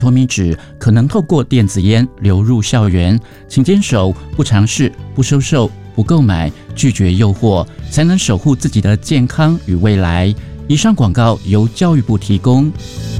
脱米纸可能透过电子烟流入校园，请坚守不尝试、不收受、不购买，拒绝诱惑，才能守护自己的健康与未来。以上广告由教育部提供。